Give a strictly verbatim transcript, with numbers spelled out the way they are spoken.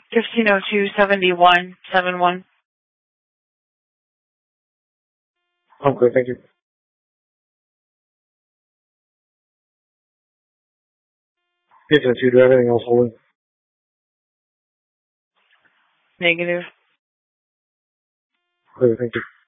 fifteen oh two seventy-one seventy-one. Okay, thank you. Yes, I do. Do everything else holding? Negative. Okay, thank you.